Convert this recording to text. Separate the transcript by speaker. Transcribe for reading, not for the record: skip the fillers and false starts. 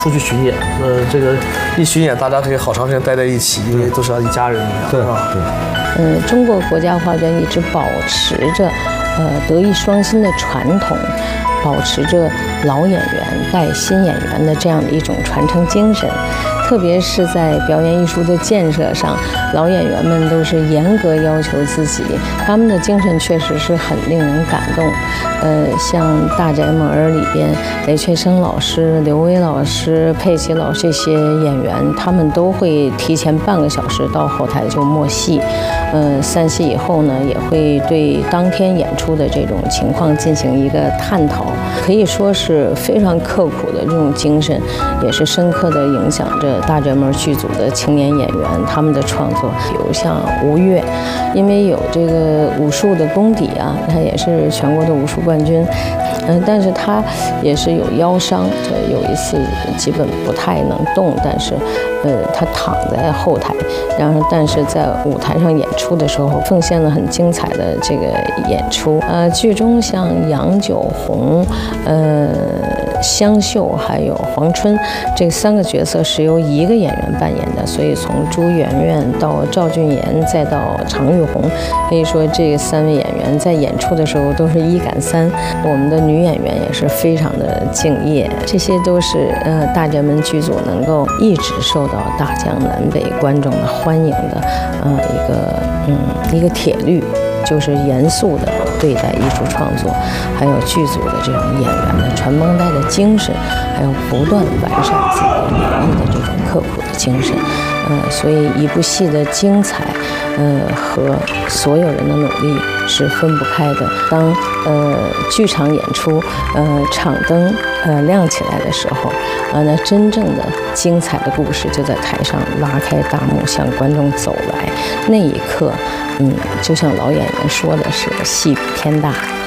Speaker 1: 出去巡演，这个一巡演，大家可以好长时间待在一起，因为都是像一家人一样，
Speaker 2: 对
Speaker 1: 吧？
Speaker 3: 对。中国国家话剧一直保持着德艺双馨的传统，保持着老演员带新演员的这样的一种传承精神。特别是在表演艺术的建设上，老演员们都是严格要求自己，他们的精神确实是很令人感动。像《大宅门》里边，雷翠生老师、刘威老师、佩奇老师这些演员，他们都会提前半个小时到后台就默戏。散戏以后呢，也会对当天演出的这种情况进行一个探讨，可以说是非常刻苦的这种精神，也是深刻的影响着大宅门剧组的青年演员他们的创作。比如像吴越，因为有这个武术的功底啊，他也是全国的武术冠军。但是他也是有腰伤，有一次基本不太能动，但是他躺在后台，然后但是在舞台上演出的时候奉献了很精彩的这个演出。剧中像杨九红、香秀还有黄春这3个角色是由一个演员扮演的，所以从朱媛媛到赵俊妍再到常玉红，可以说这3位演员在演出的时候都是1赶3。我们的女演员也是非常的敬业，这些都是大宅门剧组能够一直受到大江南北观众的欢迎的一个铁律，就是严肃的对待艺术创作，还有剧组的这种演员的传帮带的精神，还有不断完善自己的演绎的这种刻苦的精神。所以一部戏的精彩，和所有人的努力是分不开的。当剧场演出，场灯亮起来的时候，那真正的精彩的故事就在台上拉开大幕向观众走来。那一刻，就像老演员说的是，戏比天大。